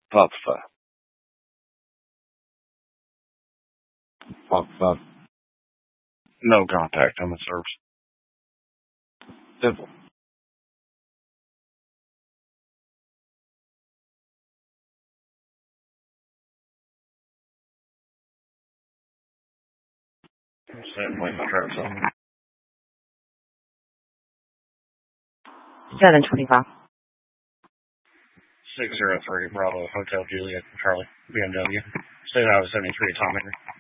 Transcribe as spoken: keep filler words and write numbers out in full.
Papa five. Papa five. No contact on the service. Simple. Sitting waiting for something. seven twenty-five. six zero three Bravo Hotel Juliet Charlie B M W. State Highway seventy-three Atomic.